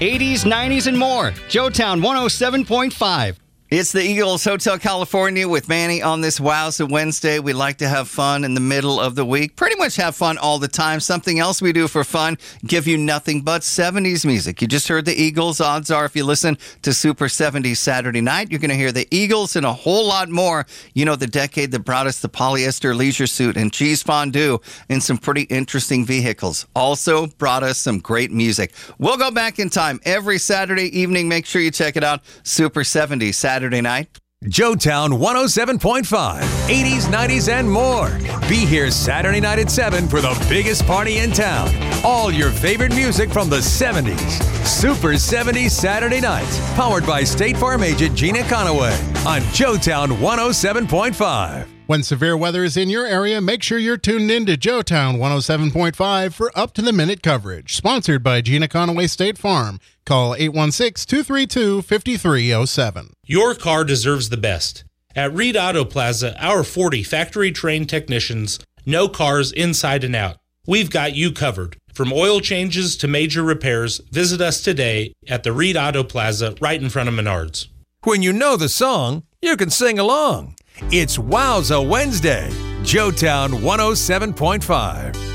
80s, 90s, and more. Joetown 107.5. It's the Eagles Hotel California with Manny on this Wowza Wednesday. We like to have fun in the middle of the week. Pretty much have fun all the time. Something else we do for fun, give you nothing but 70s music. You just heard the Eagles. Odds are if you listen to Super 70s Saturday night, you're going to hear the Eagles and a whole lot more. You know, the decade that brought us the polyester leisure suit and cheese fondue and some pretty interesting vehicles. Also brought us some great music. We'll go back in time every Saturday evening. Make sure you check it out. Super 70s Saturday night. Joetown 107.5, 80s, 90s, and more. Be here Saturday night at 7 for the biggest party in town. All your favorite music from the 70s. Super 70s Saturday nights. Powered by State Farm agent Gina Conaway on Joetown 107.5. When severe weather is in your area, make sure you're tuned in to Joetown 107.5 for up-to-the-minute coverage. Sponsored by Gina Conaway State Farm. Call 816-232-5307. Your car deserves the best. At Reed Auto Plaza, our 40 factory-trained technicians know cars inside and out. We've got you covered. From oil changes to major repairs, visit us today at the Reed Auto Plaza right in front of Menards. When you know the song, you can sing along. It's Wowza Wednesday, Joetown 107.5.